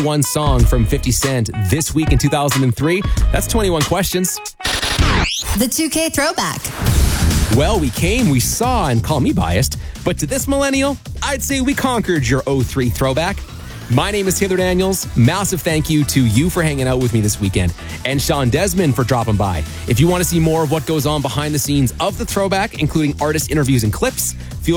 one song from 50 Cent this week in 2003? That's 21 questions. The 2K throwback. Well, we came, we saw, and call me biased, but to this millennial, I'd say we conquered your 03 throwback. My name is Taylor Daniels. Massive thank you to you for hanging out with me this weekend, and Sean Desmond for dropping by. If you want to see more of what goes on behind the scenes of the throwback, including artist interviews and clips, feel